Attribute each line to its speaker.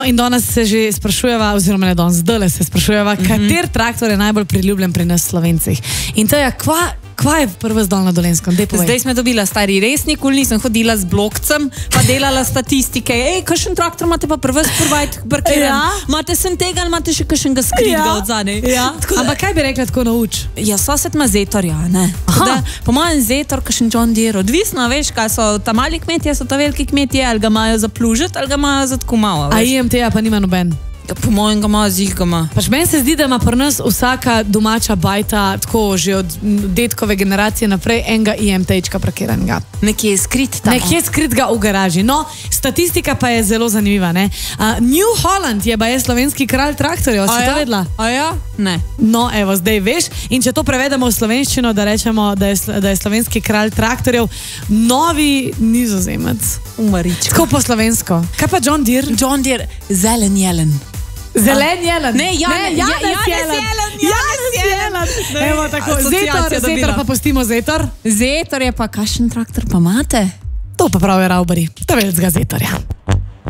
Speaker 1: In danes se že sprašujeva, oziroma ne danes, zdaj se sprašujeva, kater traktor je najbolj priljubljen pri nas Slovencih. In to je, kva je prvo zdal na Dolenjskem?
Speaker 2: Zdaj smo dobila stari resnik, nisem hodila z blokcem, pa delala statistike. Kakšen traktor imate pa prvo sprvajt parkiran? Imate sem tega ali imate še kakšnega skritga od zadaj?
Speaker 1: Ampak kaj bi rekla tako nauč?
Speaker 2: Ja, sosed ima zetorja, ne. Po mojem zetor, kakšen John Deere, odvisno, veš, kaj so ta mali kmetje, so ta veliki kmetje, ali ga imajo za plužet, ali ga imajo za tako malo.
Speaker 1: A IMT-ja pa nima noben?
Speaker 2: Po mojem ga ima, zih ga ima.
Speaker 1: Pač meni se zdi, da ima pri nas vsaka domača bajta, tako že od detkove generacije naprej, enega IMT-čka parkiranega.
Speaker 2: Nekje je skrit tam.
Speaker 1: Nekje je skrit ga v garaži. No, statistika pa je zelo zanimiva, ne. New Holland je baje slovenski kralj traktorjev, si to vedela?
Speaker 2: A ja? Ne.
Speaker 1: No, evo, zdaj veš. In če to prevedemo v slovenščino, da rečemo, da je slovenski kralj traktorjev novi Nizozemec.
Speaker 2: Umaričko.
Speaker 1: Tako po slovensko. Kaj pa John Deere?
Speaker 2: John Deere, zelen jelen.
Speaker 1: Zelen jelen.
Speaker 2: Ne, Janez jelen.
Speaker 1: Evo tako, zetor pa pustimo zetor.
Speaker 2: Zetor je pa, kakšen traktor pa imate?
Speaker 1: To pa pravi Raubari, to veljc ga zetorja.